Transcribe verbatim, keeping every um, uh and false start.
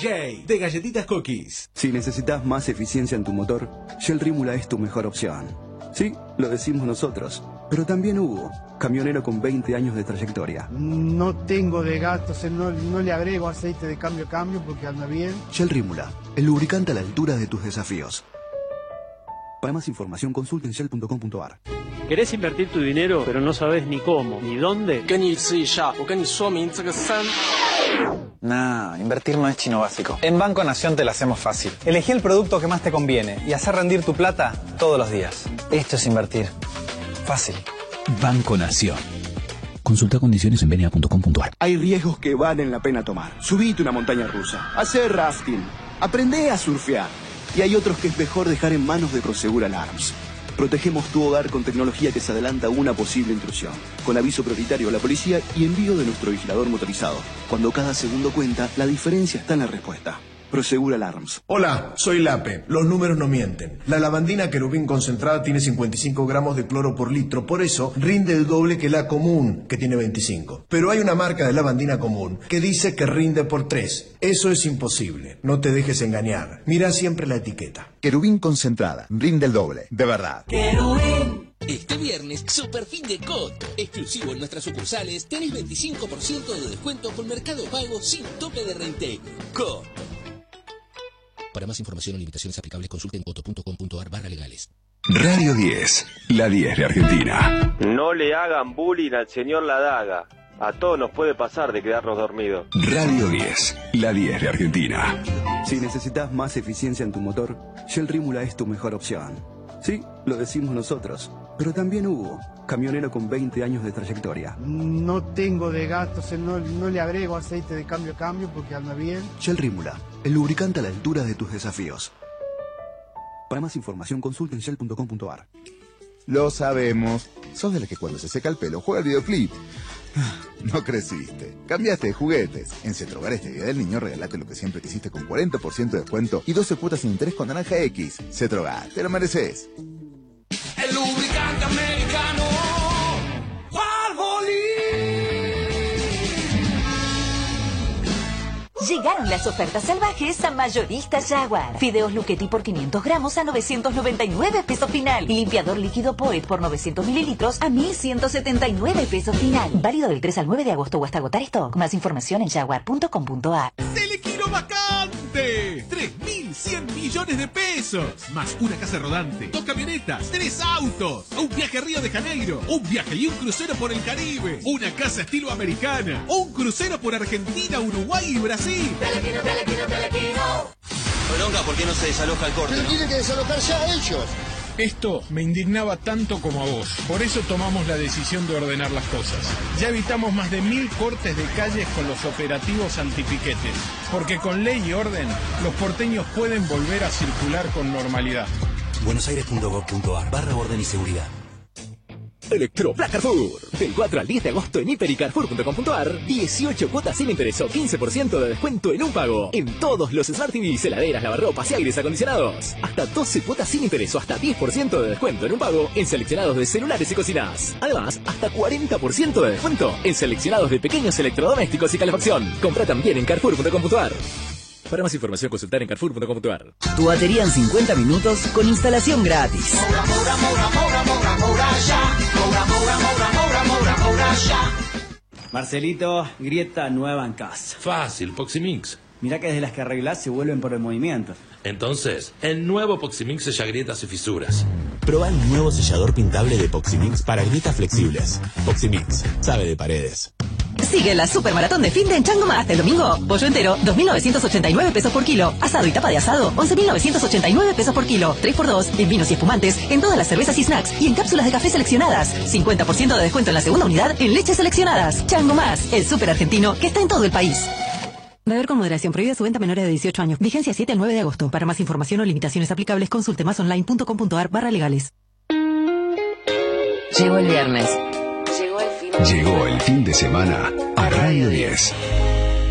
J de Galletitas Cookies. Si necesitas más eficiencia en tu motor, Shell Rímula es tu mejor opción. Sí, lo decimos nosotros, pero también Hugo, camionero con veinte años de trayectoria. No tengo de gastos, no, no le agrego aceite de cambio a cambio porque anda bien. Shell Rímula, el lubricante a la altura de tus desafíos. Para más información, consulte en shell punto com punto a r. ¿Querés invertir tu dinero, pero no sabes ni cómo, ni dónde? Nah, invertir no es chino básico. En Banco Nación te lo hacemos fácil. Elegí el producto que más te conviene y hacer rendir tu plata todos los días. Esto es invertir. Fácil. Banco Nación. Consulta condiciones en benia punto com punto a r. Hay riesgos que valen la pena tomar. Subite una montaña rusa, hacer rafting, aprende a surfear. Y hay otros que es mejor dejar en manos de Prosegur Alarms. Protegemos tu hogar con tecnología que se adelanta a una posible intrusión, con aviso prioritario a la policía y envío de nuestro vigilador motorizado. Cuando cada segundo cuenta, la diferencia está en la respuesta. Prosegur Alarms. Hola, soy Lape. Los números no mienten. La lavandina Querubín concentrada tiene cincuenta y cinco gramos de cloro por litro, por eso rinde el doble que la común, que tiene veinticinco. Pero hay una marca de lavandina común que dice que rinde por tres. Eso es imposible. No te dejes engañar. Mira siempre la etiqueta. Querubín concentrada. Rinde el doble. De verdad. Querubín. Este viernes, super fin de Coto. Exclusivo en nuestras sucursales, tenés veinticinco por ciento de descuento con Mercado Pago sin tope de reintegro. Coto. Para más información o limitaciones aplicables, consulten coto punto com punto a r barra legales. Radio diez, la diez de Argentina. No le hagan bullying al señor Ladaga. A todos nos puede pasar de quedarnos dormidos. Radio diez, la diez de Argentina. Si necesitas más eficiencia en tu motor, Shell Rímula es tu mejor opción. Sí, lo decimos nosotros, pero también Hugo, camionero con veinte años de trayectoria. No tengo de gastos, no, no le agrego aceite de cambio a cambio porque anda bien. Shell Rímula, el lubricante a la altura de tus desafíos. Para más información, consulte en shell punto com punto a r. Lo sabemos. Sos de la que cuando se seca el pelo juega el videoclip. No creciste. Cambiaste de juguetes. En Cetrogar este día del niño regalate lo que siempre quisiste con cuarenta por ciento de descuento y doce cuotas sin interés con Naranja X. Cetrogar, te lo mereces. El lubricante americano Llegaron las ofertas salvajes a Mayorista Jaguar. Fideos Luchetti por quinientos gramos a novecientos noventa y nueve pesos final. Y limpiador líquido Poet por novecientos mililitros a mil ciento setenta y nueve pesos final. Válido del tres al nueve de agosto o hasta agotar stock. Más información en jaguar punto com punto a r. ¡Telequino vacante! tres mil cien millones de pesos. Más una casa rodante, dos camionetas, tres autos, un viaje a Río de Janeiro, un viaje y un crucero por el Caribe, una casa estilo americana, un crucero por Argentina, Uruguay y Brasil. Telequino, telequino, telequino. Bronca, ¿por qué no se desaloja el corte? Pero tienen que desalojar ya ellos. Esto me indignaba tanto como a vos. Por eso tomamos la decisión de ordenar las cosas. Ya evitamos más de mil cortes de calles con los operativos antipiquetes. Porque con ley y orden, los porteños pueden volver a circular con normalidad. buenosaires punto gov punto a r barra orden y seguridad. Electropla Carrefour. Del cuatro al diez de agosto en hiper y carrefour punto com punto a r. dieciocho cuotas sin interés o quince por ciento de descuento en un pago. En todos los Smart T Vs, heladeras, lavarropas y aires acondicionados. Hasta doce cuotas sin interés o hasta diez por ciento de descuento en un pago en seleccionados de celulares y cocinas. Además, hasta cuarenta por ciento de descuento en seleccionados de pequeños electrodomésticos y calefacción. Compra también en carrefour punto com punto a r. Para más información, consultar en carrefour punto com punto a r. Tu batería en cincuenta minutos con instalación gratis. Moura, moura, moura, moura, moura, moura, ya. Moura, moura, moura, moura, moura, moura, ya. Marcelito, grieta nueva en casa. Fácil, Poximix. Mirá que desde las que arreglás se vuelven por el movimiento. Entonces, el nuevo Poximix sella grietas y fisuras. Probá el nuevo sellador pintable de Poximix para grietas flexibles. Poximix, sabe de paredes. Sigue la supermaratón de fin de en Chango Más. Hasta el domingo, pollo entero, dos mil novecientos ochenta y nueve pesos por kilo. Asado y tapa de asado, once mil novecientos ochenta y nueve pesos por kilo. tres por dos en vinos y espumantes, en todas las cervezas y snacks y en cápsulas de café seleccionadas. cincuenta por ciento de descuento en la segunda unidad en leches seleccionadas. Chango Más, el super argentino que está en todo el país. Beber con moderación. Prohibida su venta a menores de dieciocho años. Vigencia siete al nueve de agosto. Para más información o limitaciones aplicables, consulte más online punto com punto a r barra legales. Llegó el viernes. Llegó el fin de semana a Radio diez.